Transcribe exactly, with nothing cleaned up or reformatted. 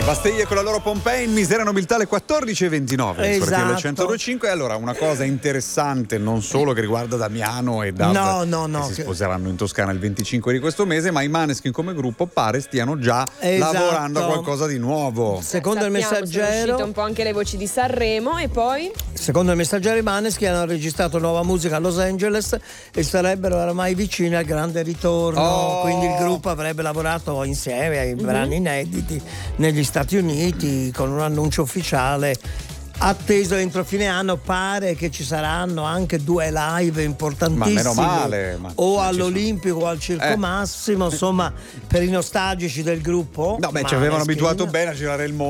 Basteglie con la loro Pompei in Misera Nobiltà alle quattordici e ventinove. Esatto. centodue e cinque. Allora, una cosa interessante, non solo che riguarda Damiano e Dav, no, no, no, che si che... sposeranno in Toscana il venticinque di questo mese, ma i Maneskin come gruppo pare stiano già esatto. lavorando a qualcosa di nuovo. Secondo eh, il Messaggero sono uscite un po' anche le voci di Sanremo e poi secondo il Messaggero i Maneskin hanno registrato nuova musica a Los Angeles e sarebbero ormai vicini al grande ritorno, oh. quindi il gruppo avrebbe lavorato insieme ai mm-hmm. brani inediti negli Stati Uniti con un annuncio ufficiale atteso entro fine anno. Pare che ci saranno anche due live importantissimi, ma meno male, ma o all'Olimpico o al Circo eh. Massimo, insomma, per i nostalgici del gruppo. No, beh, ci avevano abituato bene a girare il mondo